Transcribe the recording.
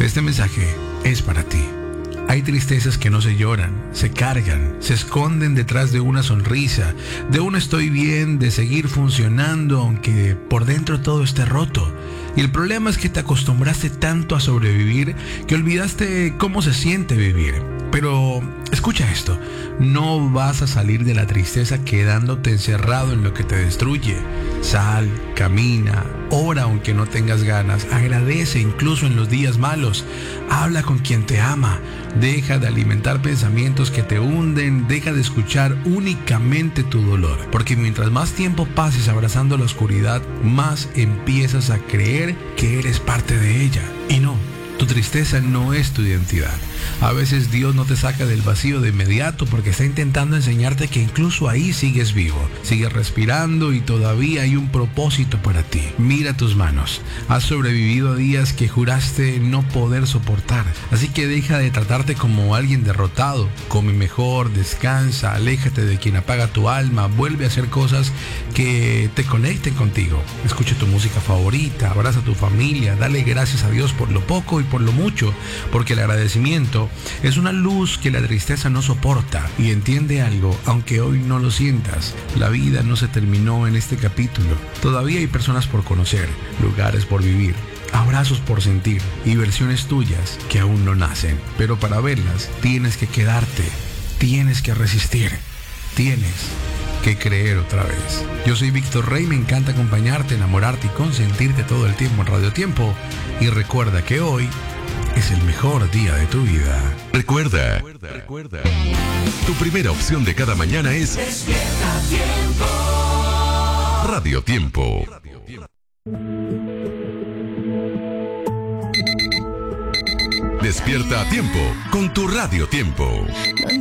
Este mensaje es para ti. Hay tristezas que no se lloran, se cargan, se esconden detrás de una sonrisa, de un estoy bien, de seguir funcionando aunque por dentro todo esté roto. Y el problema es que te acostumbraste tanto a sobrevivir que olvidaste cómo se siente vivir. Pero escucha esto, no vas a salir de la tristeza quedándote encerrado en lo que te destruye. Sal, camina, ora aunque no tengas ganas, agradece incluso en los días malos, habla con quien te ama, deja de alimentar pensamientos que te hunden, deja de escuchar únicamente tu dolor, porque mientras más tiempo pases abrazando la oscuridad, más empiezas a creer que eres parte de ella. Y no, tu tristeza no es tu identidad. A veces Dios no te saca del vacío de inmediato porque está intentando enseñarte que incluso ahí sigues vivo, sigues respirando y todavía hay un propósito para ti. Mira tus manos. Has sobrevivido a días que juraste no poder soportar. Así que deja de tratarte como alguien derrotado. Come mejor, descansa, aléjate de quien apaga tu alma, vuelve a hacer cosas que te conecten contigo. Escucha tu música favorita, abraza a tu familia, dale gracias a Dios por lo poco y por lo mucho, porque el agradecimiento es una luz que la tristeza no soporta. Y entiende algo, aunque hoy no lo sientas, la vida no se terminó en este capítulo. Todavía hay personas por conocer, lugares por vivir, abrazos por sentir y versiones tuyas que aún no nacen. Pero para verlas tienes que quedarte, tienes que resistir, tienes que creer otra vez. Yo soy Víctor Rey, me encanta acompañarte, enamorarte y consentirte todo el tiempo en Radio Tiempo. Y recuerda que hoy es el mejor día de tu vida. Recuerda. Tu primera opción de cada mañana es Despierta Tiempo. Radio Tiempo. Despierta a tiempo con tu Radio Tiempo.